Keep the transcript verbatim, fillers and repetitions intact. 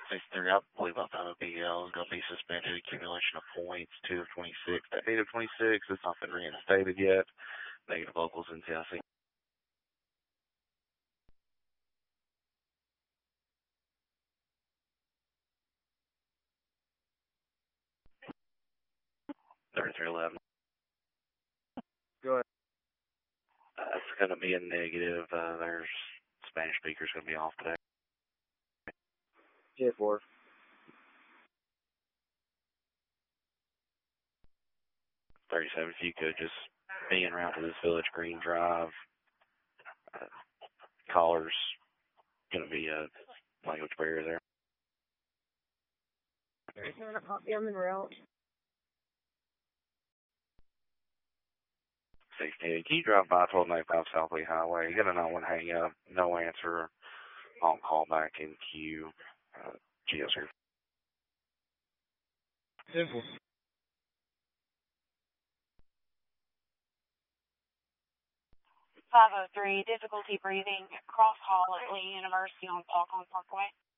six three, I believe I thought a B L is going to be suspended. Accumulation of points, two of twenty-six. That eight of twenty-six has not been reinstated yet. Negative locals in Tennessee. thirty-three eleven. Go ahead. Uh, it's going to be a negative. Uh, there's Spanish speakers going to be off today. J four. thirty-seven, if you could just be en route to this Village Green Drive. Uh, caller's going to be a language barrier there. I'm en route. sixteen, can you drive by twelve ninety-five South Lee Highway? You got a nine one hang up, no answer, on call back in queue. Uh, G S here. Simple. five oh three, difficulty breathing, cross hall at Lee University on Falcon Parkway.